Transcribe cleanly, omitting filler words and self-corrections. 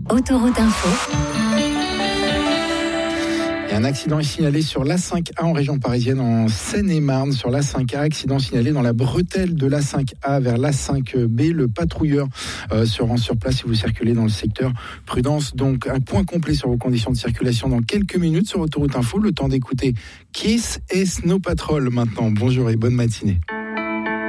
Autoroute Info. Et un accident est signalé sur l'A5A en région parisienne, en Seine-et-Marne. Sur l'A5A, accident signalé dans la bretelle de l'A5A vers l'A5B. Le patrouilleur se rend sur place si vous circulez dans le secteur. Prudence, donc un point complet sur vos conditions de circulation dans quelques minutes sur Autoroute Info. Le temps d'écouter Kiss et Snow Patrol maintenant. Bonjour et bonne matinée.